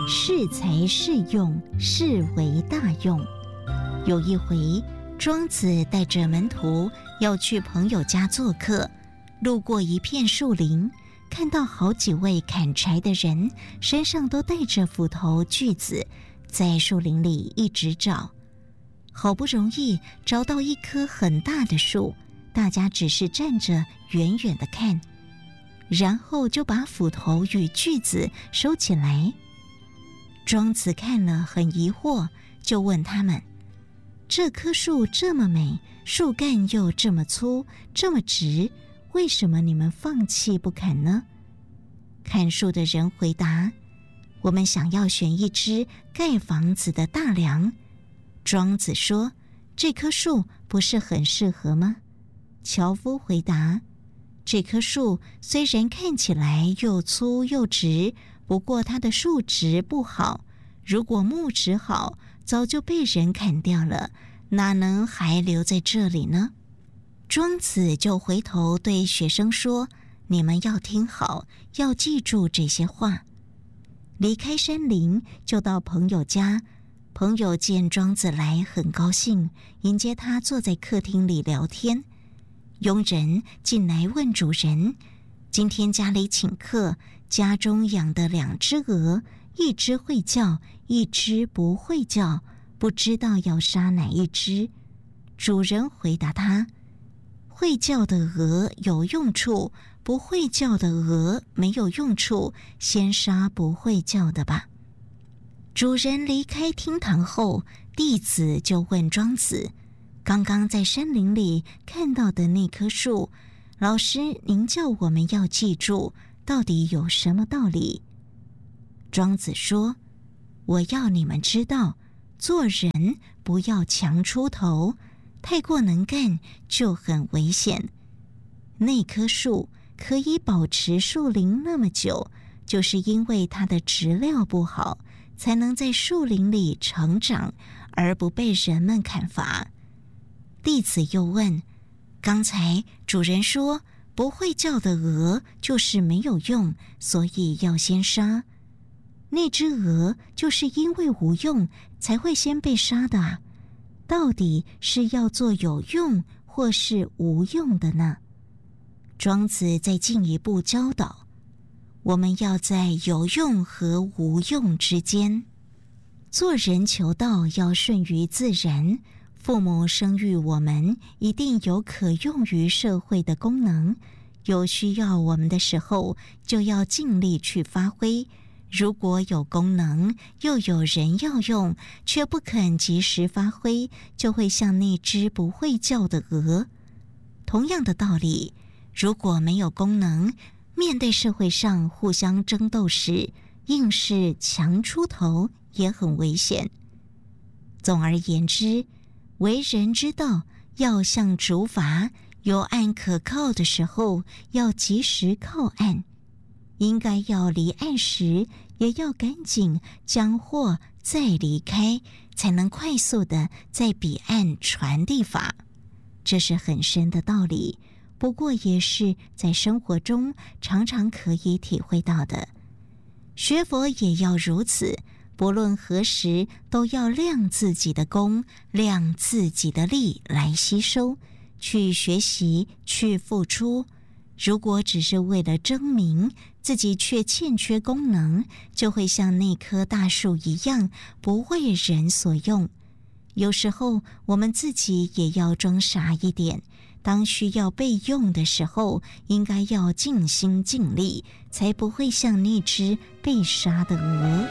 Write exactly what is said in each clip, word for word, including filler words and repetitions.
适才适用，是为大用。有一回，庄子带着门徒要去朋友家做客，路过一片树林，看到好几位砍柴的人身上都带着斧头锯子，在树林里一直找，好不容易找到一棵很大的树，大家只是站着远远的看，然后就把斧头与锯子收起来。庄子看了很疑惑，就问他们：这棵树这么美，树干又这么粗这么直，为什么你们放弃不砍呢？看树的人回答：我们想要选一只盖房子的大梁。庄子说：这棵树不是很适合吗？樵夫回答：这棵树虽然看起来又粗又直，不过它的树质不好，如果木质好，早就被人砍掉了，哪能还留在这里呢？庄子就回头对学生说：你们要听好，要记住这些话。离开山林，就到朋友家。朋友见庄子来，很高兴，迎接他坐在客厅里聊天。佣人进来问主人：今天家里请客，家中养的两只鹅，一只会叫，一只不会叫，不知道要杀哪一只。主人回答他：会叫的鹅有用处，不会叫的鹅没有用处，先杀不会叫的吧。主人离开厅堂后，弟子就问庄子：刚刚在山林里看到的那棵树，老师您叫我们要记住，到底有什么道理？庄子说：我要你们知道，做人不要强出头，太过能干就很危险。那棵树可以保持树林那么久，就是因为它的质料不好，才能在树林里成长，而不被人们砍伐。弟子又问：刚才主人说不会叫的鹅就是没有用，所以要先杀。那只鹅就是因为无用才会先被杀的啊，到底是要做有用或是无用的呢？庄子再进一步教导，我们要在有用和无用之间。做人求道要顺于自然，父母生育我们，一定有可用于社会的功能，有需要我们的时候，就要尽力去发挥。如果有功能，又有人要用，却不肯及时发挥，就会像那只不会叫的鹅。同样的道理，如果没有功能，面对社会上互相争斗时，硬是强出头也很危险。总而言之，为人之道要像竹筏，有岸可靠的时候要及时靠岸，应该要离岸时也要赶紧将货再离开，才能快速的在彼岸传递法。这是很深的道理，不过也是在生活中常常可以体会到的。学佛也要如此，不论何时都要量自己的功，量自己的力来吸收，去学习，去付出。如果只是为了争名，自己却欠缺功能，就会像那棵大树一样，不为人所用。有时候我们自己也要装傻一点，当需要被用的时候，应该要尽心尽力，才不会像那只被杀的鹅。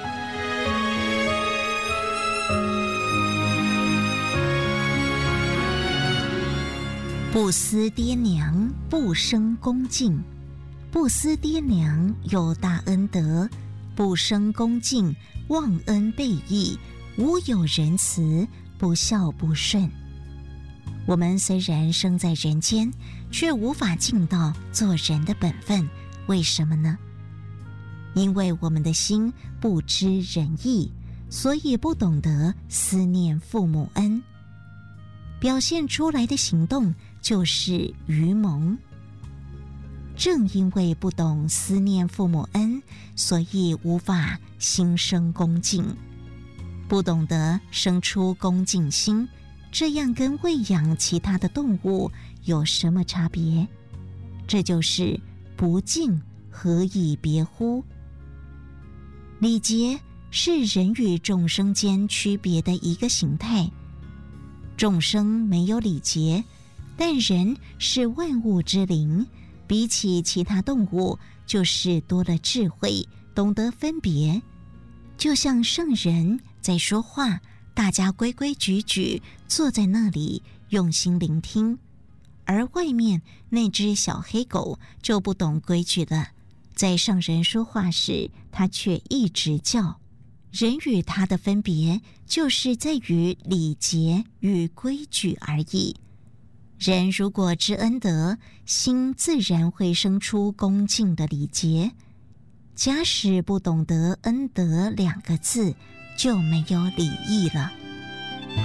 不思爹娘，不生恭敬。不思爹娘有大恩德，不生恭敬，忘恩背义，无有仁慈，不孝不顺。我们虽然生在人间，却无法尽到做人的本分，为什么呢？因为我们的心不知仁义，所以不懂得思念父母恩，表现出来的行动就是愚蒙。 正因为不懂思念父母恩，所以无法心生恭敬，不懂得生出恭敬心，这样跟喂养其他的动物有什么差别？这就是不敬，何以别乎？礼节是人与众生间区别的一个形态。众生没有礼节，但人是万物之灵，比起其他动物，就是多了智慧，懂得分别。就像圣人在说话，大家规规矩矩坐在那里，用心聆听。而外面那只小黑狗就不懂规矩了，在上人说话时，它却一直叫。人与它的分别，就是在于礼节与规矩而已。人如果知恩德，心自然会生出恭敬的礼节。假使不懂得恩德两个字，就没有礼义了。